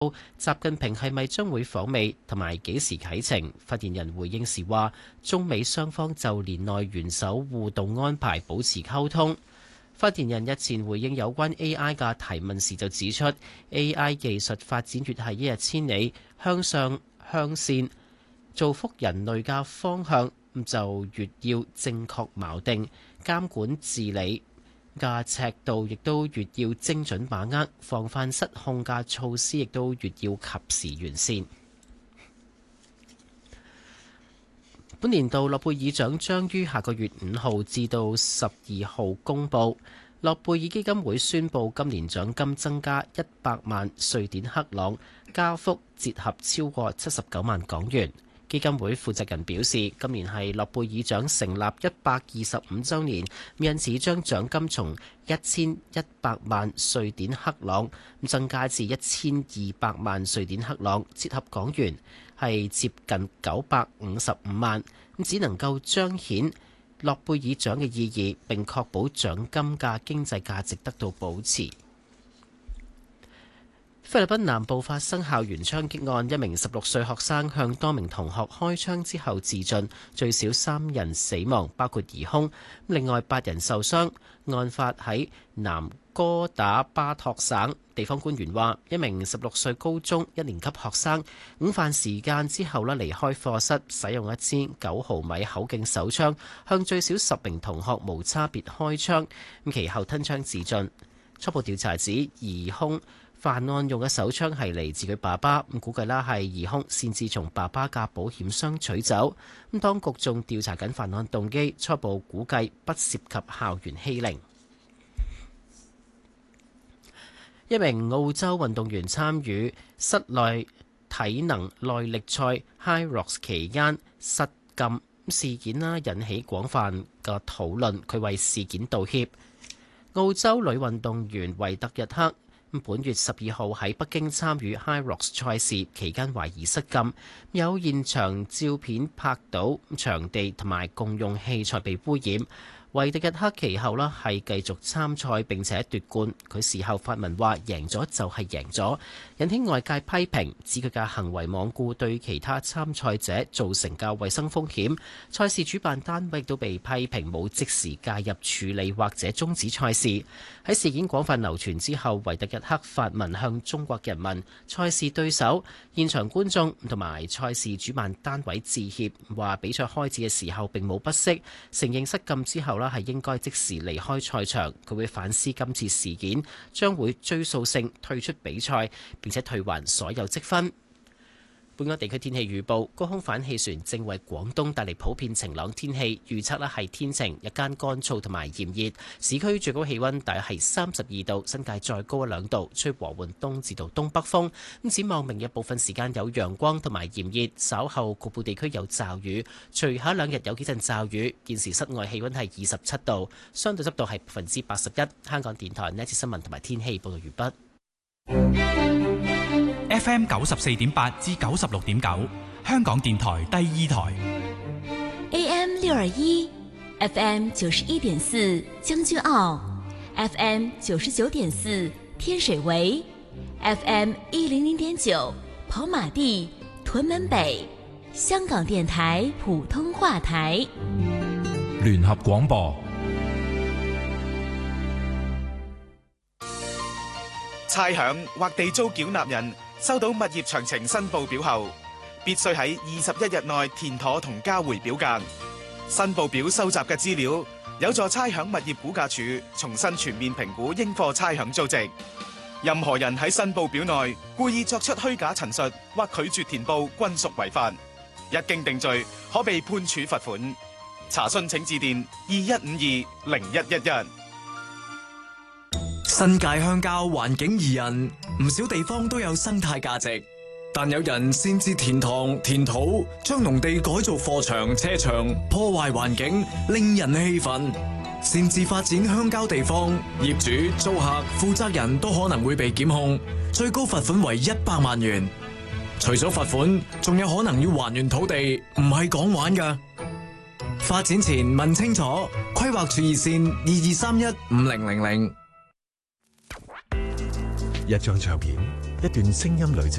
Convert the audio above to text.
習近平係咪將會訪美同埋幾時啟程？發言人回應時話，中美雙方就年內元首互動安排保持溝通。發言人日前回應有關 AI 嘅提問時就指出 ，AI 技術發展越係一日千里，向上向善，造福人類嘅方向就越要正確錨定，監管治理嘅尺度亦都越要精準把握，防範失控嘅措施亦都越要及時完善。本年度諾貝爾獎將於下個月5號至到12號公佈。諾貝爾基金會宣布今年獎金增加100萬瑞典克朗，加幅折合超過79萬港元。基金會負責人表示，今年係諾貝爾獎成立125週年，因此將獎金從1100萬瑞典克朗增加至1200萬瑞典克朗，折合港元係接近955萬，只能夠彰顯諾貝爾獎嘅意義，並確保獎金嘅經濟價值得到保持。菲律賓南部發生校園槍擊案，一名16歲學生向多名同學開槍之後自盡，最少3人死亡，包括疑兇，另外8人受傷。案發喺南哥打巴托省，地方官員話，一名16歲高中1年級學生午飯時間之後離開課室，使用一支9毫米口徑手槍向最少10名同學無差別開槍，其後吞槍自盡。初步調查指疑兇犯案用嘅手槍係嚟自佢爸爸，估計係疑兇擅自從爸爸嘅保險箱取走。當局仲調查緊犯案動機，初步估計不涉及校園欺凌。一名澳洲運動員參與室內體能耐力賽 High Rocks 期間失禁事件引起廣泛嘅討論，佢為事件道歉。澳洲女運動員維特日克本月12號喺北京參與 High Rocks 賽事期間懷疑失禁，有現場照片拍到場地同埋共用器材被污染。維特日克其後係繼續參賽並且奪冠，佢事後發文話贏咗就係贏咗，引起外界批評，指佢嘅行為罔顧對其他參賽者造成嘅衛生風險。賽事主辦單位都被批評冇即時介入處理或者終止賽事。喺事件廣泛流傳之後，維特日克發文向中國人民、賽事對手、現場觀眾同埋賽事主辦單位致歉，話比賽開始嘅時候並冇不適，承認失禁之後係應該即時離開賽場。佢會反思今次事件，將會追溯性退出比賽，並且退還所有積分。本港地區天氣預報，高空反氣旋正為廣東帶嚟普遍晴朗天氣，預測係天晴，日間乾燥同埋炎熱，市區最高氣溫大約係32度，新界再高1-2度，吹和緩東至到東北風。展望明日部分時間有陽光同埋炎熱，稍後局部地區有驟雨，隨後2日有幾陣驟雨。現時室外氣溫係27度，相對濕度係81%。香港電台呢節新聞同埋天氣報道完畢。 FM 94.8至96.9，香港電台第2台。 AM 621 FM 91.4將軍澳 FM 99.4天水圍 FM 100.9跑馬地屯門北，香港電台普通話台。 聯合廣播。 差餉或地租繳納人收到物業詳情申報表後，必須喺21日內填妥同交回表格。申報表收集嘅資料有助差餉物業估價署重新全面評估應課差餉租值。任何人喺申報表內故意作出虛假陳述或拒絕填報，均屬違法。一經定罪，可被判處罰款。查詢請致電21520111。 新界鄉郊環境宜人，唔少地方都有生態價值，但有人擅自填塘填土，將農地改造貨場車場，破壞環境，令人氣憤。擅自發展鄉郊地方，業主、租客、負責人都可能會被檢控，最高罰款為100萬元。除咗罰款，仲有可能要還原土地，唔係講玩㗎。發展前問清楚，規劃處熱線22315000。 一張唱片， 一段聲音旅程。